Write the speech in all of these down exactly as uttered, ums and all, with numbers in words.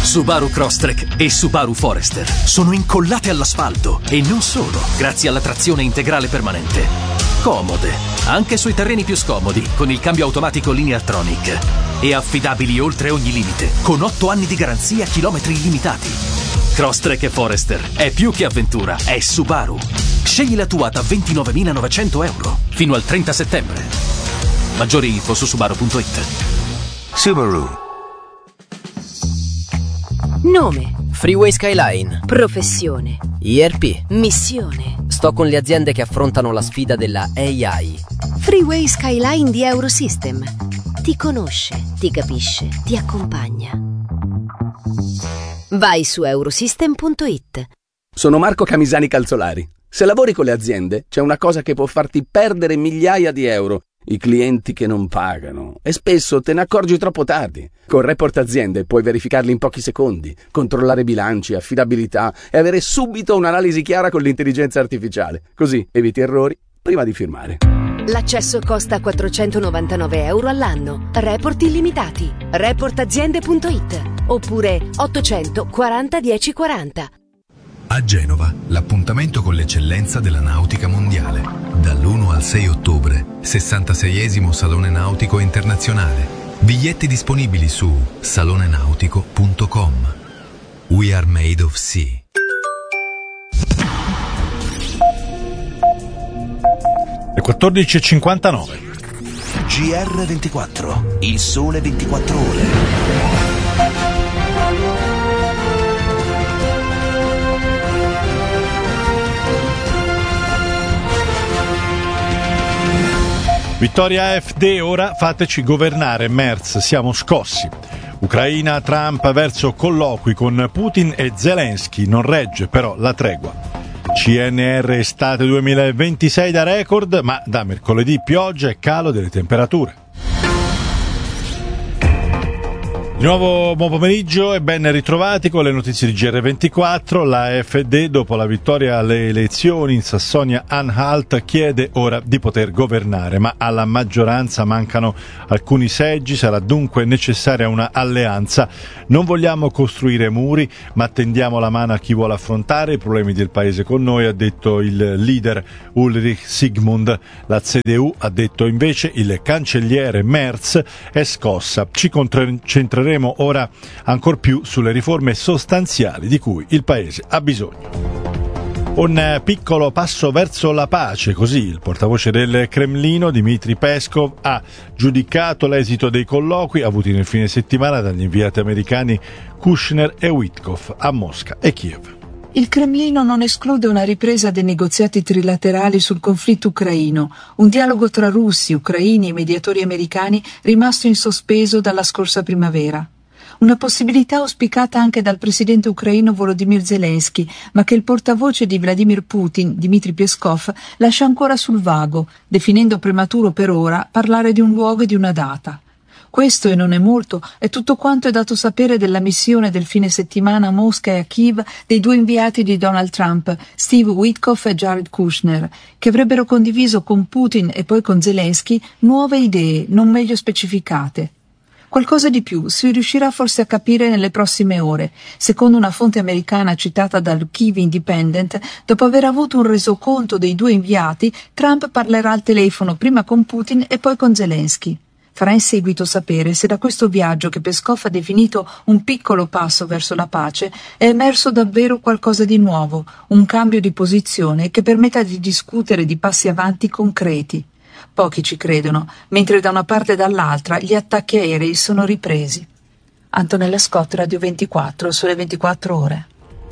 Subaru Crosstrek e Subaru Forester sono incollate all'asfalto e non solo, grazie alla trazione integrale permanente. Comode, anche sui terreni più scomodi, con il cambio automatico Lineartronic. E affidabili oltre ogni limite, con otto anni di garanzia, chilometri illimitati. Crosstrek e Forester è più che avventura, è Subaru. Scegli la tua da ventinovemilanovecento euro fino al trenta settembre. Maggiori info su subaru punto it. Subaru. Nome: Freeway Skyline. professione: I R P. missione: Sto con le aziende che affrontano la sfida della A I. Freeway Skyline di Eurosystem. Ti conosce, ti capisce, ti accompagna. Vai su eurosystem punto it. Sono Marco Camisani Calzolari. Se lavori con le aziende, c'è una cosa che può farti perdere migliaia di euro: i clienti che non pagano. E spesso te ne accorgi troppo tardi. Con Report Aziende puoi verificarli in pochi secondi, controllare bilanci, affidabilità e avere subito un'analisi chiara con l'intelligenza artificiale. Così eviti errori prima di firmare. L'accesso costa quattrocentonovantanove euro all'anno. Report illimitati. report aziende punto it oppure ottocento quaranta dieci quaranta. A Genova, l'appuntamento con l'eccellenza della nautica mondiale. Dall'primo al sei ottobre, sessantaseiesimo Salone Nautico Internazionale. Biglietti disponibili su salone nautico punto com. We are made of sea. Le quattordici e cinquantanove. G R ventiquattro, il sole ventiquattro ore. Vittoria A F D, ora fateci governare. Merz, siamo scossi. Ucraina, Trump verso colloqui con Putin e Zelensky. Non regge però la tregua. C N R estate duemilaventisei da record, ma da mercoledì pioggia e calo delle temperature. Di nuovo buon pomeriggio e ben ritrovati con le notizie di G R ventiquattro. La A F D, dopo la vittoria alle elezioni in Sassonia-Anhalt, chiede ora di poter governare, ma alla maggioranza mancano alcuni seggi, sarà dunque necessaria una alleanza. Non vogliamo costruire muri, ma tendiamo la mano a chi vuole affrontare i problemi del paese con noi, ha detto il leader Ulrich Sigmund. La C D U ha detto invece il cancelliere Merz è scossa. Ci concentreremo ora ancor più sulle riforme sostanziali di cui il paese ha bisogno. Un piccolo passo verso la pace, così il portavoce del Cremlino Dmitry Peskov ha giudicato l'esito dei colloqui avuti nel fine settimana dagli inviati americani Kushner e Witkoff a Mosca e Kiev. Il Cremlino non esclude una ripresa dei negoziati trilaterali sul conflitto ucraino, un dialogo tra russi, ucraini e mediatori americani rimasto in sospeso dalla scorsa primavera. Una possibilità auspicata anche dal presidente ucraino Volodymyr Zelensky, ma che il portavoce di Vladimir Putin, Dmitry Peskov, lascia ancora sul vago, definendo prematuro per ora parlare di un luogo e di una data. Questo, e non è molto, è tutto quanto è dato sapere della missione del fine settimana a Mosca e a Kiev dei due inviati di Donald Trump, Steve Witkoff e Jared Kushner, che avrebbero condiviso con Putin e poi con Zelensky nuove idee non meglio specificate. Qualcosa di più si riuscirà forse a capire nelle prossime ore. Secondo una fonte americana citata dal Kyiv Independent, dopo aver avuto un resoconto dei due inviati, Trump parlerà al telefono prima con Putin e poi con Zelensky. Farà in seguito sapere se da questo viaggio, che Peskov ha definito un piccolo passo verso la pace, è emerso davvero qualcosa di nuovo, un cambio di posizione che permetta di discutere di passi avanti concreti. Pochi ci credono, mentre da una parte e dall'altra gli attacchi aerei sono ripresi. Antonella Scott, Radio ventiquattro, Sole ventiquattro ore.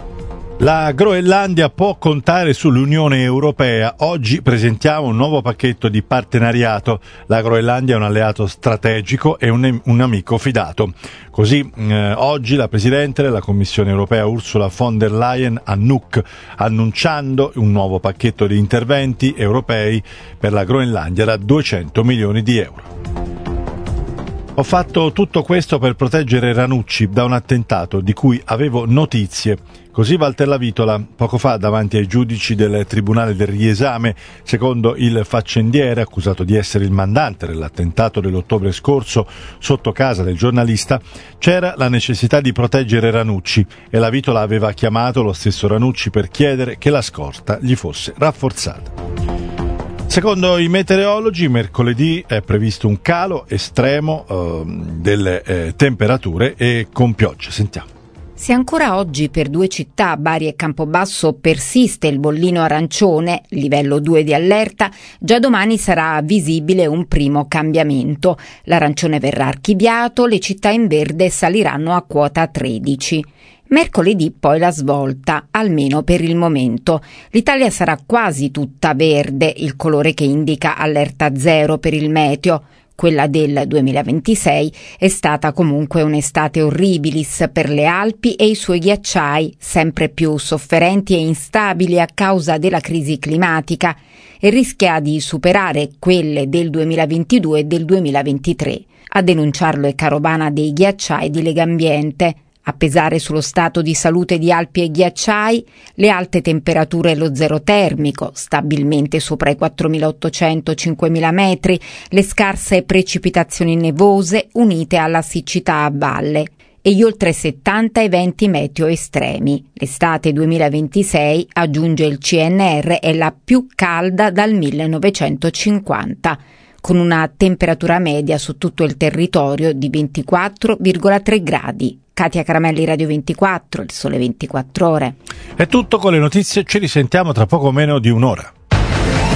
La Groenlandia può contare sull'Unione Europea. Oggi presentiamo un nuovo pacchetto di partenariato. La Groenlandia è un alleato strategico e un, un amico fidato. Così eh, oggi la Presidente della Commissione Europea Ursula von der Leyen a Nuuk, annunciando un nuovo pacchetto di interventi europei per la Groenlandia da duecento milioni di euro. Ho fatto tutto questo per proteggere Ranucci da un attentato di cui avevo notizie. Così Walter Lavitola, poco fa davanti ai giudici del Tribunale del Riesame, secondo il faccendiere accusato di essere il mandante dell'attentato dell'ottobre scorso sotto casa del giornalista, c'era la necessità di proteggere Ranucci e Lavitola aveva chiamato lo stesso Ranucci per chiedere che la scorta gli fosse rafforzata. Secondo i meteorologi, mercoledì è previsto un calo estremo eh, delle eh, temperature e con piogge. Sentiamo. Se ancora oggi per due città, Bari e Campobasso, persiste il bollino arancione, livello due di allerta, già domani sarà visibile un primo cambiamento. L'arancione verrà archiviato, le città in verde saliranno a quota tredici. Mercoledì poi la svolta, almeno per il momento. L'Italia sarà quasi tutta verde, il colore che indica allerta zero per il meteo. Quella del duemilaventisei è stata comunque un'estate horribilis per le Alpi e i suoi ghiacciai, sempre più sofferenti e instabili a causa della crisi climatica, e rischia di superare quelle del duemilaventidue e del duemilaventitré. A denunciarlo è Carovana dei Ghiacciai di Legambiente. A pesare sullo stato di salute di Alpi e ghiacciai, le alte temperature e lo zero termico, stabilmente sopra i quattromilaottocento cinquemila metri, le scarse precipitazioni nevose unite alla siccità a valle e gli oltre settanta eventi meteo estremi. L'estate duemilaventisei, aggiunge il C N R, è la più calda dal millenovecentocinquanta. Con una temperatura media su tutto il territorio di ventiquattro virgola tre gradi. Katia Caramelli, Radio ventiquattro, il Sole ventiquattro Ore. È tutto con le notizie, ci risentiamo tra poco meno di un'ora.